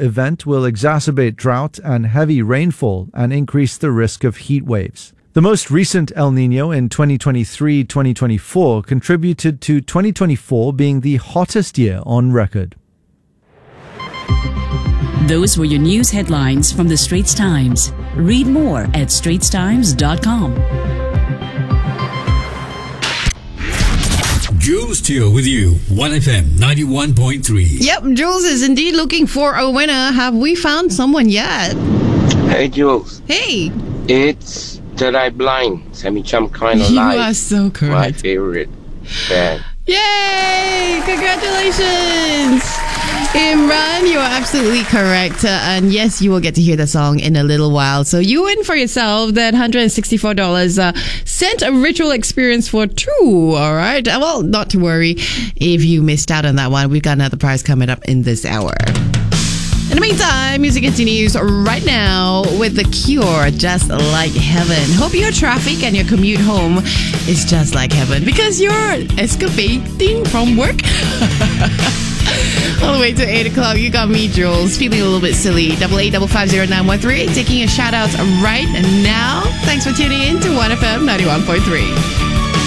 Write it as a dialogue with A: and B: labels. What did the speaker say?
A: event will exacerbate drought and heavy rainfall and increase the risk of heat waves. The most recent El Niño in 2023-2024 contributed to 2024 being the hottest year on record.
B: Those were your news headlines from the Straits Times. Read more at straitstimes.com.
C: Jules Teo with you, 1FM 91.3.
D: Yep, Jules is indeed looking for a winner. Have we found someone yet?
E: Hey, Jules.
D: Hey.
E: It's Third Eye Blind, Sammy Chum Kind of
D: You
E: Life.
D: are so
E: My
D: correct.
E: favorite band.
D: Yay! Congratulations! Imran, you are absolutely correct. And yes, you will get to hear the song in a little while. So you win for yourself that $164 Scent a Ritual experience for two. All right. Well, not to worry if you missed out on that one. We've got another prize coming up in this hour. In the meantime, music continues right now with The Cure, Just Like Heaven. Hope your traffic and your commute home is just like heaven because you're escaping from work. All the way to 8 o'clock, you got me, Jules, feeling a little bit silly. 88550913, taking your shout outs right now. Thanks for tuning in to 1FM 91.3.